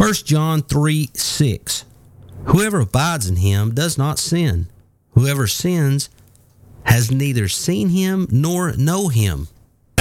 John 3:6. Whoever abides in him does not sin. Whoever sins has neither seen him nor know him.